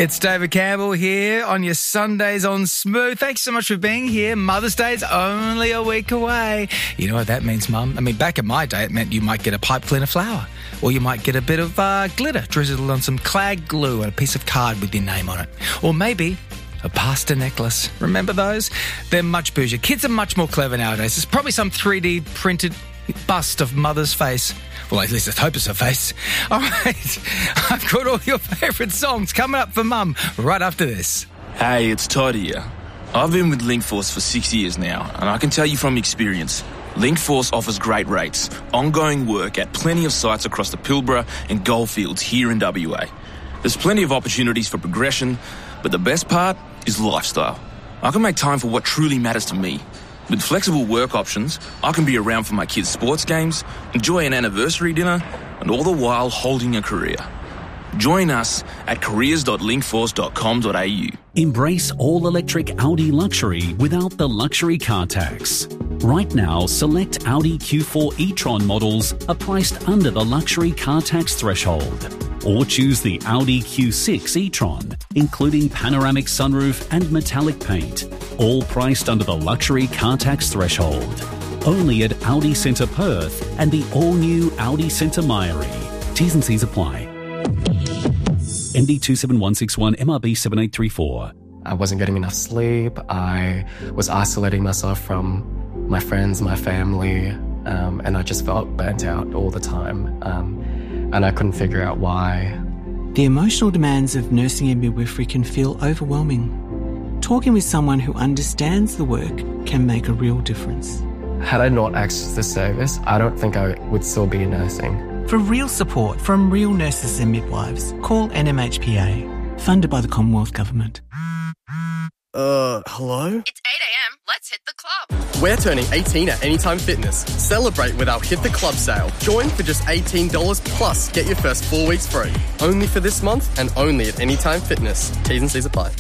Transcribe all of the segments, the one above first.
It's David Campbell here on your Sundays on Smooth. Thanks so much for being here. Mother's Day's only a week away. You know what that means, Mum? I mean, back in my day, it meant you might get a pipe cleaner flower, or you might get a bit of glitter drizzled on some clad glue and a piece of card with your name on it. Or maybe a pasta necklace. Remember those? They're much bougier. Kids are much more clever nowadays. There's probably some 3D printed bust of Mother's face. Well, at least I hope it's her face. All right, I've got all your favourite songs coming up for Mum right after this. Hey, it's Todd here. I've been with Linkforce for 6 years now, and I can tell you from experience, Linkforce offers great rates, ongoing work at plenty of sites across the Pilbara and Goldfields here in WA. There's plenty of opportunities for progression, but the best part is lifestyle. I can make time for what truly matters to me. With flexible work options, I can be around for my kids' sports games, enjoy an anniversary dinner, and all the while holding a career. Join us at careers.linkforce.com.au. Embrace all-electric Audi luxury without the luxury car tax. Right now, select Audi Q4 e-tron models are priced under the luxury car tax threshold. Or choose the Audi Q6 e-tron, including panoramic sunroof and metallic paint, all priced under the luxury car tax threshold. Only at Audi Centre Perth and the all-new Audi Centre Mairie. T's and C's apply. MD 27161 MRB 7834. I wasn't getting enough sleep. I was isolating myself from my friends, my family, and I just felt burnt out all the time. And I couldn't figure out why. The emotional demands of nursing and midwifery can feel overwhelming. Talking with someone who understands the work can make a real difference. Had I not accessed the service, I don't think I would still be nursing. For real support from real nurses and midwives, call NMHPA, funded by the Commonwealth Government. Hello? It's 8 a.m. Let's hit the club. We're turning 18 at Anytime Fitness. Celebrate with our Hit the Club sale. Join for just $18 plus get your first 4 weeks free. Only for this month and only at Anytime Fitness. T's and C's apply.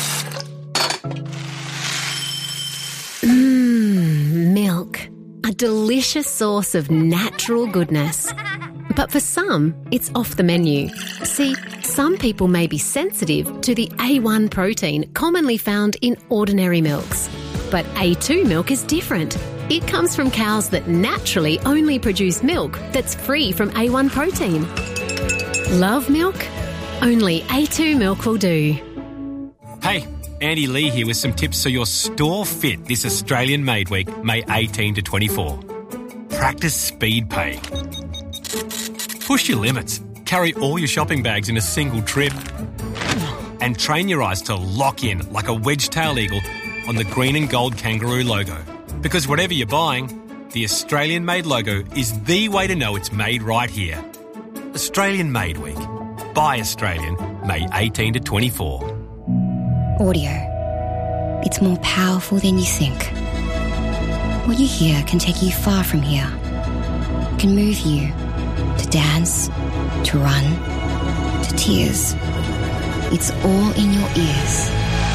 Milk. A delicious source of natural goodness. But for some, it's off the menu. See, some people may be sensitive to the A1 protein commonly found in ordinary milks. But A2 milk is different. It comes from cows that naturally only produce milk that's free from A1 protein. Love milk? Only A2 milk will do. Hey, Andy Lee here with some tips so you're store fit this Australian Made Week, May 18 to 24. Practice speed pay. Push your limits. Carry all your shopping bags in a single trip. And train your eyes to lock in like a wedge-tail eagle on the green and gold kangaroo logo. Because whatever you're buying, the Australian Made logo is the way to know it's made right here. Australian Made Week. Buy Australian, May 18 to 24. Audio. It's more powerful than you think. What you hear can take you far from here. It can move you to dance, to run, to tears. It's all in your ears.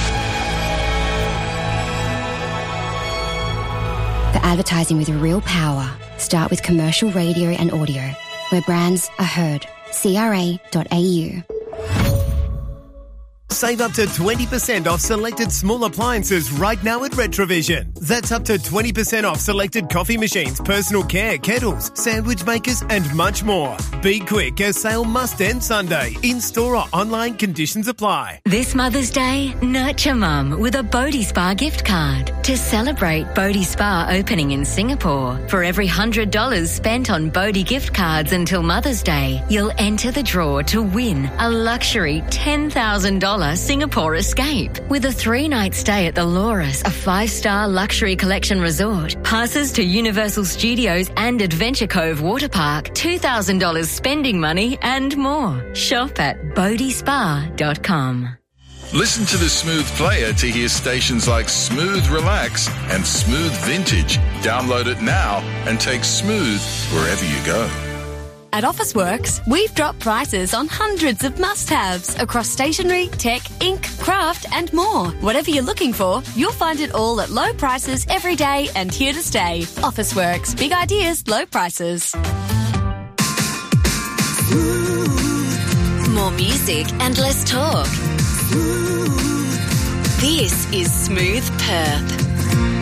For advertising with real power, start with commercial radio and audio, where brands are heard. CRA.au. Save up to 20% off selected small appliances right now at Retrovision. That's up to 20% off selected coffee machines, personal care, kettles, sandwich makers and much more. Be quick, as sale must end Sunday. In-store or online, conditions apply. This Mother's Day, nurture Mum with a Bodhi Spa gift card. To celebrate Bodhi Spa opening in Singapore, for every $100 spent on Bodhi gift cards until Mother's Day, you'll enter the draw to win a luxury $10,000 Singapore escape with a 3-night stay at the Loris, a 5-star luxury collection resort, passes to Universal Studios and Adventure Cove Water Park, $2,000 spending money and more. Shop at bodhispa.com. Listen to the Smooth Player to hear stations like Smooth Relax and Smooth Vintage. Download it now and take Smooth wherever you go. At Officeworks, we've dropped prices on hundreds of must-haves across stationery, tech, ink, craft and more. Whatever you're looking for, you'll find it all at low prices every day and here to stay. Officeworks. Big ideas, low prices. More music and less talk. This is Smooth Perth.